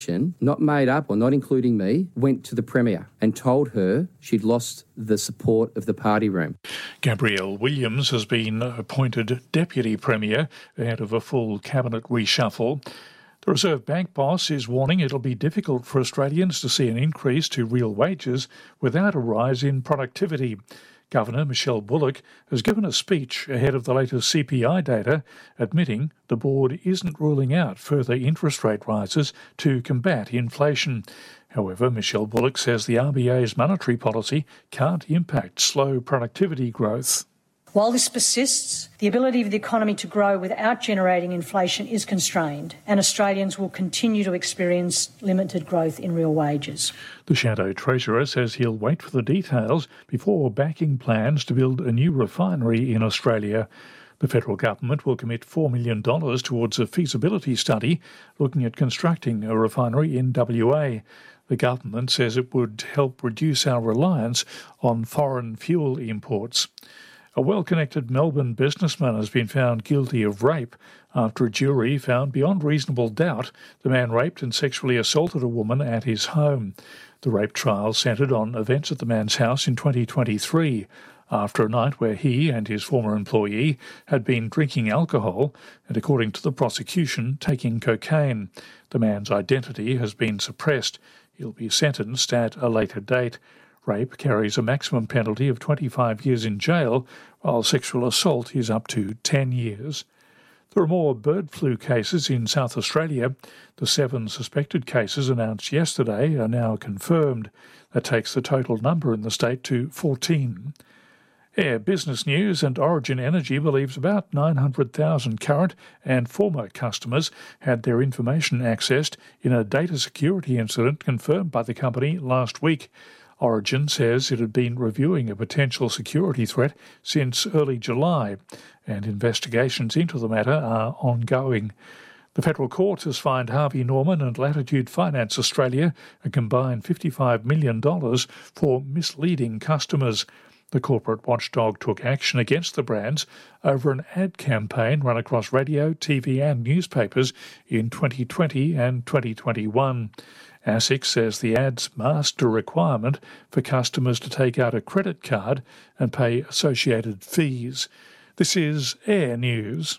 not made up or not including me, went to the Premier and told her she'd lost the support of the party room. Gabrielle Williams has been appointed Deputy Premier ahead of a full cabinet reshuffle. The Reserve Bank boss is warning it'll be difficult for Australians to see an increase to real wages without a rise in productivity. Governor Michelle Bullock has given a speech ahead of the latest CPI data, admitting the board isn't ruling out further interest rate rises to combat inflation. However, Michelle Bullock says the RBA's monetary policy can't impact slow productivity growth. While this persists, the ability of the economy to grow without generating inflation is constrained, and Australians will continue to experience limited growth in real wages. The Shadow Treasurer says he'll wait for the details before backing plans to build a new refinery in Australia. The federal government will commit $4 million towards a feasibility study looking at constructing a refinery in WA. The government says it would help reduce our reliance on foreign fuel imports. A well-connected Melbourne businessman has been found guilty of rape after a jury found beyond reasonable doubt the man raped and sexually assaulted a woman at his home. The rape trial centred on events at the man's house in 2023, after a night where he and his former employee had been drinking alcohol and, according to the prosecution, taking cocaine. The man's identity has been suppressed. He'll be sentenced at a later date. Rape carries a maximum penalty of 25 years in jail, while sexual assault is up to 10 years. There are more bird flu cases in South Australia. The 7 suspected cases announced yesterday are now confirmed. That takes the total number in the state to 14. Air Business News and Origin Energy believes about 900,000 current and former customers had their information accessed in a data security incident confirmed by the company last week. Origin says it had been reviewing a potential security threat since early July, and investigations into the matter are ongoing. The federal court has fined Harvey Norman and Latitude Finance Australia a combined $55 million for misleading customers. The corporate watchdog took action against the brands over an ad campaign run across radio, TV and newspapers in 2020 and 2021. ASIC says the ads masked a requirement for customers to take out a credit card and pay associated fees. This is Air News.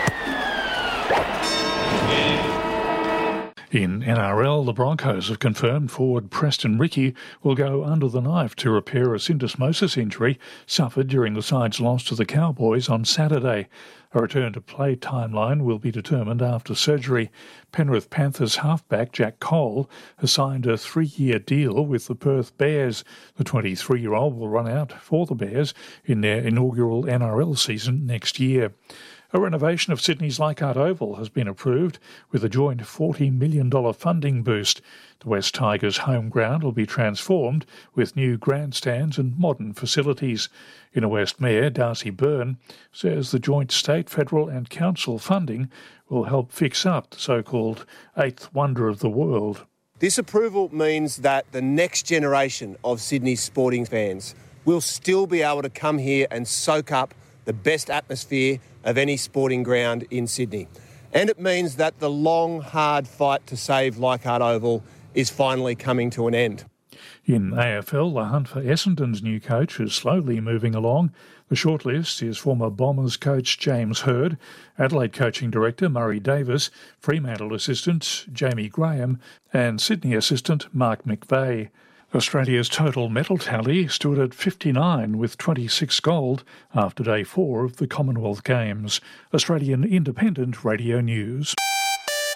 In NRL, the Broncos have confirmed forward Preston Ricky will go under the knife to repair a syndesmosis injury suffered during the side's loss to the Cowboys on Saturday. A return to play timeline will be determined after surgery. Penrith Panthers halfback Jack Cole has signed a 3-year deal with the Perth Bears. The 23-year-old will run out for the Bears in their inaugural NRL season next year. A renovation of Sydney's Leichhardt Oval has been approved with a joint $40 million funding boost. The West Tigers' home ground will be transformed with new grandstands and modern facilities. Inner West Mayor Darcy Byrne says the joint state, federal and council funding will help fix up the so-called eighth wonder of the world. This approval means that the next generation of Sydney sporting fans will still be able to come here and soak up the best atmosphere of any sporting ground in Sydney. And it means that the long, hard fight to save Leichhardt Oval is finally coming to an end. In AFL, the hunt for Essendon's new coach is slowly moving along. The shortlist is former Bombers coach James Hird, Adelaide coaching director Murray Davis, Fremantle assistant Jamie Graham and Sydney assistant Mark McVeigh. Australia's total medal tally stood at 59 with 26 gold after day 4 of the Commonwealth Games. Australian Independent Radio News.